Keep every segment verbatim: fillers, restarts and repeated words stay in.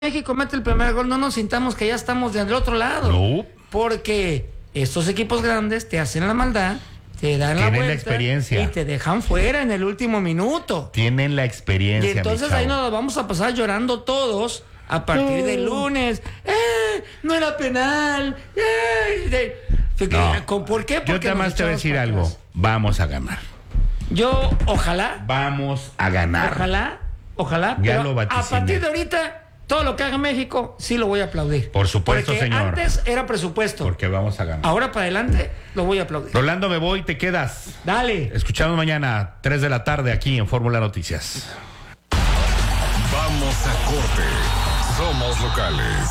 México mete el primer gol, no nos sintamos que ya estamos del otro lado. No. Porque estos equipos grandes te hacen la maldad, te dan la Tienen vuelta la experiencia y te dejan fuera en el último minuto. Tienen la experiencia. Y entonces ahí nos vamos a pasar llorando todos a partir del lunes. ¡Eh! No era penal. ¡Eh! De, no. ¿Por qué? Porque yo nada más te voy a decir algo. Atrás. Vamos a ganar. Yo, ojalá. Vamos a ganar. Ojalá, ojalá. Ya pero lo vaticiné. A partir de ahorita, todo lo que haga México, sí lo voy a aplaudir. Por supuesto, porque señor. Antes era presupuesto. Porque vamos a ganar. Ahora para adelante, lo voy a aplaudir. Rolando, me voy, te quedas. Dale. Escuchamos mañana, tres de la tarde, aquí en Fórmula Noticias. Vamos a corte. Somos locales.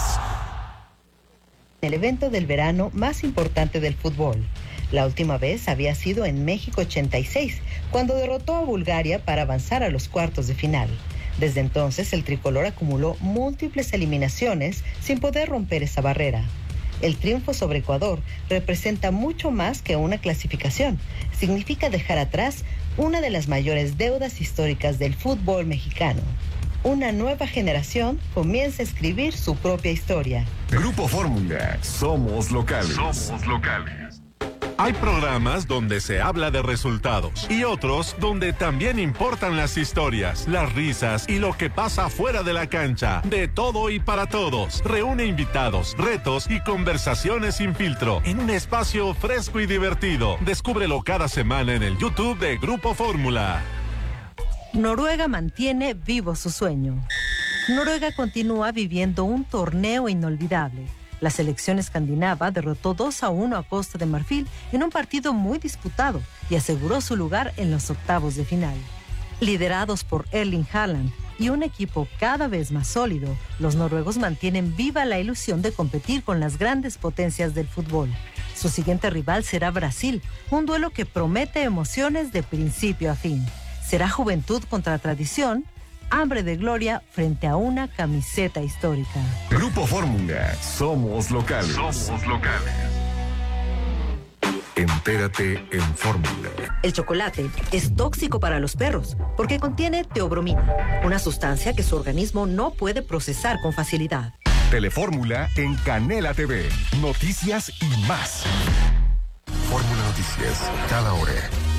El evento del verano más importante del fútbol. La última vez había sido en México ochenta y seis, cuando derrotó a Bulgaria para avanzar a los cuartos de final. Desde entonces, el tricolor acumuló múltiples eliminaciones sin poder romper esa barrera. El triunfo sobre Ecuador representa mucho más que una clasificación. Significa dejar atrás una de las mayores deudas históricas del fútbol mexicano. Una nueva generación comienza a escribir su propia historia. Grupo Fórmula. Somos locales. Somos locales. Hay programas donde se habla de resultados y otros donde también importan las historias, las risas y lo que pasa fuera de la cancha. De todo y para todos. Reúne invitados, retos y conversaciones sin filtro en un espacio fresco y divertido. Descúbrelo cada semana en el YouTube de Grupo Fórmula. Noruega mantiene vivo su sueño. Noruega continúa viviendo un torneo inolvidable. La selección escandinava derrotó dos a uno a Costa de Marfil en un partido muy disputado y aseguró su lugar en los octavos de final. Liderados por Erling Haaland y un equipo cada vez más sólido, los noruegos mantienen viva la ilusión de competir con las grandes potencias del fútbol. Su siguiente rival será Brasil, un duelo que promete emociones de principio a fin. Será juventud contra tradición, hambre de gloria frente a una camiseta histórica. Grupo Fórmula. Somos locales. Somos locales. Entérate en Fórmula. El chocolate es tóxico para los perros porque contiene teobromina, una sustancia que su organismo no puede procesar con facilidad. Telefórmula en Canela T V. Noticias y más. Fórmula Noticias. Cada hora.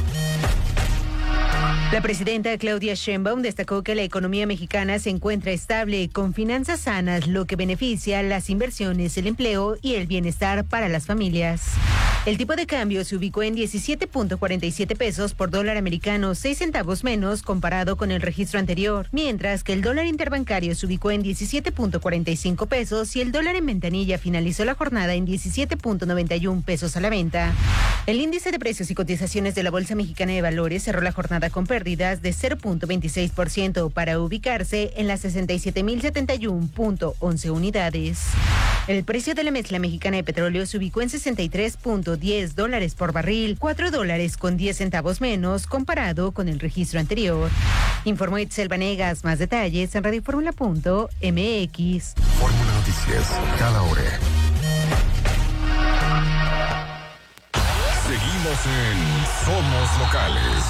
La presidenta Claudia Sheinbaum destacó que la economía mexicana se encuentra estable, con finanzas sanas, lo que beneficia las inversiones, el empleo y el bienestar para las familias. El tipo de cambio se ubicó en diecisiete punto cuarenta y siete pesos por dólar americano, seis centavos menos comparado con el registro anterior, mientras que el dólar interbancario se ubicó en diecisiete punto cuarenta y cinco pesos y el dólar en ventanilla finalizó la jornada en diecisiete punto noventa y uno pesos a la venta. El índice de precios y cotizaciones de la Bolsa Mexicana de Valores cerró la jornada con pérdidas de cero punto veintiséis por ciento para ubicarse en las sesenta y siete mil setenta y uno punto once unidades. El precio de la mezcla mexicana de petróleo se ubicó en sesenta y tres punto diez dólares por barril, cuatro dólares con diez centavos menos comparado con el registro anterior. Informó Itzel Vanegas. Más detalles en radioformula punto m x. Fórmula Noticias. Cada hora. Seguimos en Somos Locales.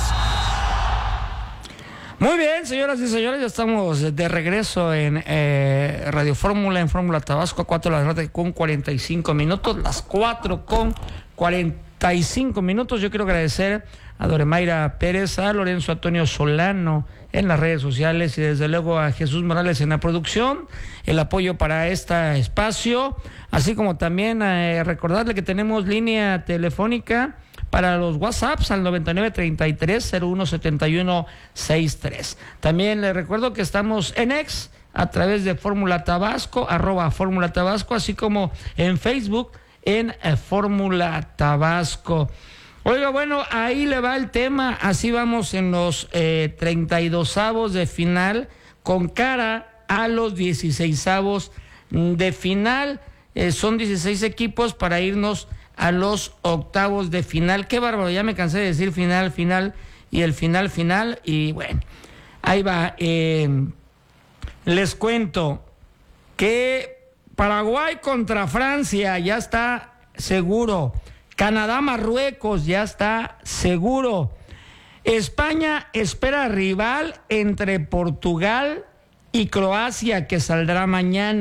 Muy bien, señoras y señores, ya estamos de regreso en eh, Radio Fórmula, en Fórmula Tabasco, a cuatro de la tarde con cuarenta y cinco minutos, las cuatro con cuarenta y cinco minutos. Yo quiero agradecer a Doremaira Pérez, a Lorenzo Antonio Solano en las redes sociales y desde luego a Jesús Morales en la producción, el apoyo para este espacio, así como también eh, recordarle que tenemos línea telefónica para los WhatsApps al noventa y nueve treinta y tres cero uno setenta y uno sesenta y tres. También les recuerdo que estamos en X a través de Fórmula Tabasco, arroba Fórmula Tabasco, así como en Facebook en eh, Fórmula Tabasco. Oiga, bueno, ahí le va el tema, así vamos en los eh, treinta y dosavos de final, con cara a los dieciseisavos de final. Eh, son dieciséis equipos para irnos a los octavos de final. Qué bárbaro, ya me cansé de decir final, final y el final, final. Y bueno, ahí va. Eh, les cuento que Paraguay contra Francia ya está seguro. Canadá, Marruecos ya está seguro. España espera rival entre Portugal y Croacia, que saldrá mañana.